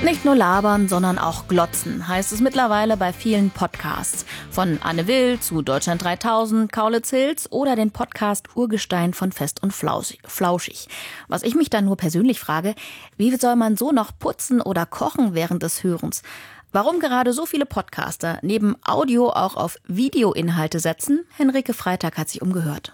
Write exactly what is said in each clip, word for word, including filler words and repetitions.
Nicht nur labern, sondern auch glotzen, heißt es mittlerweile bei vielen Podcasts. Von Anne Will zu Deutschland dreitausend, Kaulitz Hills oder den Podcast Urgestein von Fest und Flauschig. Was ich mich dann nur persönlich frage, wie soll man so noch putzen oder kochen während des Hörens? Warum gerade so viele Podcaster neben Audio auch auf Videoinhalte setzen? Henrike Freitag hat sich umgehört.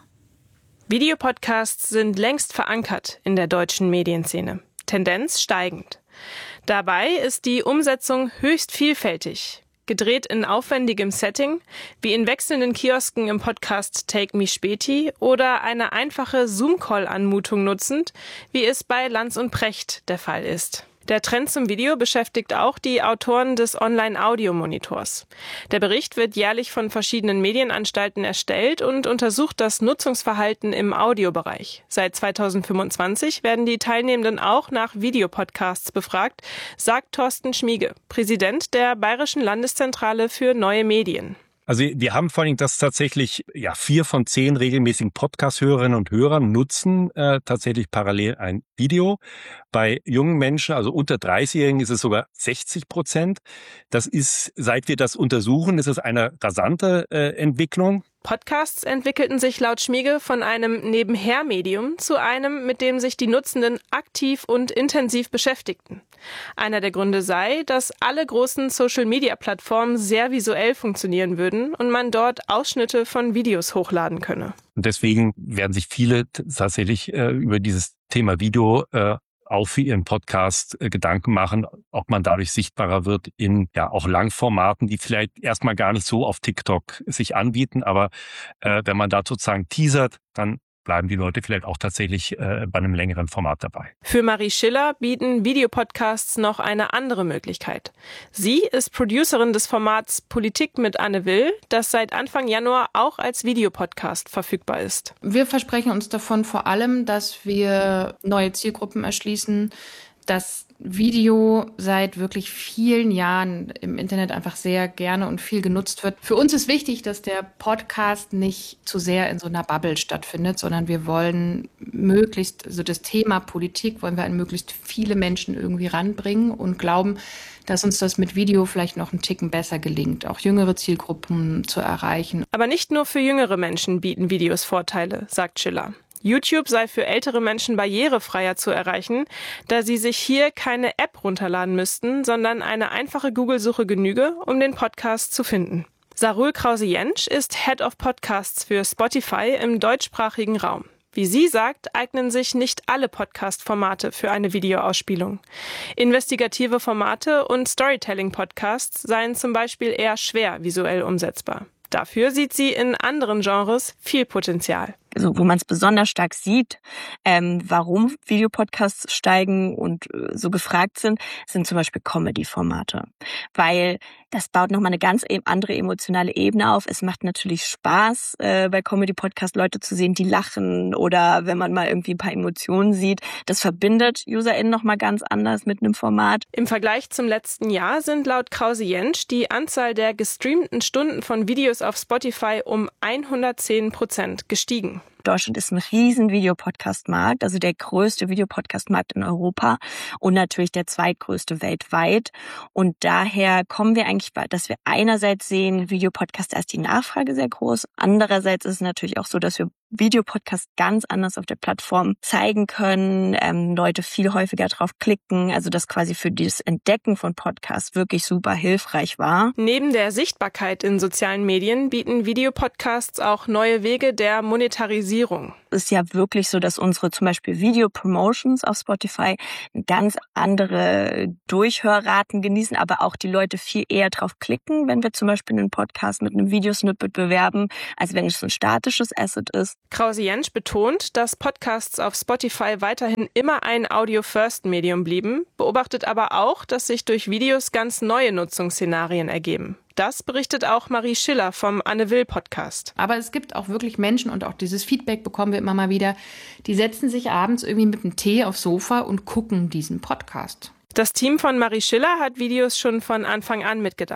Videopodcasts sind längst verankert in der deutschen Medienszene. Tendenz steigend. Dabei ist die Umsetzung höchst vielfältig. Gedreht in aufwendigem Setting, wie in wechselnden Kiosken im Podcast Take Me Späti oder eine einfache Zoom-Call-Anmutung nutzend, wie es bei Lanz und Precht der Fall ist. Der Trend zum Video beschäftigt auch die Autoren des Online-Audio-Monitors. Der Bericht wird jährlich von verschiedenen Medienanstalten erstellt und untersucht das Nutzungsverhalten im Audiobereich. Seit zweitausendfünfundzwanzig werden die Teilnehmenden auch nach Videopodcasts befragt, sagt Thorsten Schmiege, Präsident der Bayerischen Landeszentrale für neue Medien. Also wir haben vor allem, dass tatsächlich ja vier von zehn regelmäßigen Podcast-Hörerinnen und Hörern nutzen äh, tatsächlich parallel ein Video. Bei jungen Menschen, also unter dreißigjährigen, ist es sogar sechzig Prozent. Das ist, seit wir das untersuchen, ist es eine rasante äh, Entwicklung. Podcasts entwickelten sich laut Schmiege von einem Nebenher-Medium zu einem, mit dem sich die Nutzenden aktiv und intensiv beschäftigten. Einer der Gründe sei, dass alle großen Social-Media-Plattformen sehr visuell funktionieren würden und man dort Ausschnitte von Videos hochladen könne. Und deswegen werden sich viele tatsächlich äh, über dieses Thema Video äh, auch für ihren Podcast äh, Gedanken machen, ob man dadurch sichtbarer wird in ja auch Langformaten, die vielleicht erstmal gar nicht so auf TikTok sich anbieten. Aber äh, wenn man da sozusagen teasert, dann bleiben die Leute vielleicht auch tatsächlich äh, bei einem längeren Format dabei. Für Marie Schiller bieten Videopodcasts noch eine andere Möglichkeit. Sie ist Producerin des Formats Politik mit Anne Will, das seit Anfang Januar auch als Videopodcast verfügbar ist. Wir versprechen uns davon vor allem, dass wir neue Zielgruppen erschließen, dass Video seit wirklich vielen Jahren im Internet einfach sehr gerne und viel genutzt wird. Für uns ist wichtig, dass der Podcast nicht zu sehr in so einer Bubble stattfindet, sondern wir wollen möglichst, so also das Thema Politik wollen wir an möglichst viele Menschen irgendwie ranbringen und glauben, dass uns das mit Video vielleicht noch einen Ticken besser gelingt, auch jüngere Zielgruppen zu erreichen. Aber nicht nur für jüngere Menschen bieten Videos Vorteile, sagt Schiller. YouTube sei für ältere Menschen barrierefreier zu erreichen, da sie sich hier keine App runterladen müssten, sondern eine einfache Google-Suche genüge, um den Podcast zu finden. Sarul Krause-Jentsch ist Head of Podcasts für Spotify im deutschsprachigen Raum. Wie sie sagt, eignen sich nicht alle Podcast-Formate für eine Videoausspielung. Investigative Formate und Storytelling-Podcasts seien zum Beispiel eher schwer visuell umsetzbar. Dafür sieht sie in anderen Genres viel Potenzial. Also wo man es besonders stark sieht, ähm, warum Videopodcasts steigen und äh, so gefragt sind, sind zum Beispiel Comedy-Formate. Weil das baut nochmal eine ganz e- andere emotionale Ebene auf. Es macht natürlich Spaß, äh, bei Comedy-Podcasts Leute zu sehen, die lachen oder wenn man mal irgendwie ein paar Emotionen sieht. Das verbindet UserInnen nochmal ganz anders mit einem Format. Im Vergleich zum letzten Jahr sind laut Krause-Jentsch die Anzahl der gestreamten Stunden von Videos auf Spotify um hundertzehn Prozent gestiegen. Deutschland ist ein riesen Videopodcast-Markt, also der größte Videopodcast-Markt in Europa und natürlich der zweitgrößte weltweit. Und daher kommen wir eigentlich, dass wir einerseits sehen, Videopodcast, da ist die Nachfrage sehr groß. Andererseits ist es natürlich auch so, dass wir Videopodcast ganz anders auf der Plattform zeigen können, ähm, Leute viel häufiger drauf klicken, also das quasi für das Entdecken von Podcasts wirklich super hilfreich war. Neben der Sichtbarkeit in sozialen Medien bieten Videopodcasts auch neue Wege der Monetarisierung. Es ist ja wirklich so, dass unsere zum Beispiel Video-Promotions auf Spotify ganz andere Durchhörraten genießen, aber auch die Leute viel eher drauf klicken, wenn wir zum Beispiel einen Podcast mit einem Videosnippet bewerben, als wenn es so ein statisches Asset ist. Krause-Jentsch betont, dass Podcasts auf Spotify weiterhin immer ein Audio-First-Medium blieben, beobachtet aber auch, dass sich durch Videos ganz neue Nutzungsszenarien ergeben. Das berichtet auch Marie Schiller vom Anne Will Podcast. Aber es gibt auch wirklich Menschen, und auch dieses Feedback bekommen wir immer mal wieder, die setzen sich abends irgendwie mit einem Tee aufs Sofa und gucken diesen Podcast. Das Team von Marie Schiller hat Videos schon von Anfang an mitgedacht.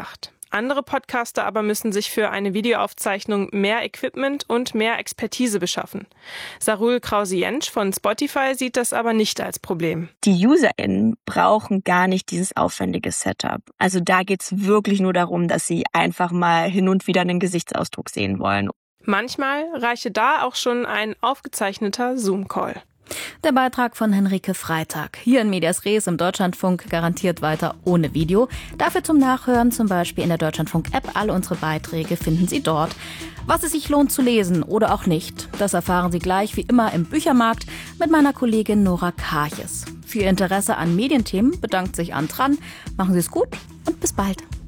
Andere Podcaster aber müssen sich für eine Videoaufzeichnung mehr Equipment und mehr Expertise beschaffen. Sarul Krause-Jentsch von Spotify sieht das aber nicht als Problem. Die UserInnen brauchen gar nicht dieses aufwendige Setup. Also da geht's wirklich nur darum, dass sie einfach mal hin und wieder einen Gesichtsausdruck sehen wollen. Manchmal reiche da auch schon ein aufgezeichneter Zoom-Call. Der Beitrag von Henrike Freitag. Hier in Medias Res im Deutschlandfunk garantiert weiter ohne Video. Dafür zum Nachhören zum Beispiel in der Deutschlandfunk-App. Alle unsere Beiträge finden Sie dort. Was es sich lohnt zu lesen oder auch nicht, das erfahren Sie gleich wie immer im Büchermarkt mit meiner Kollegin Nora Karches. Für Ihr Interesse an Medienthemen bedankt sich Antran. Machen Sie es gut und bis bald.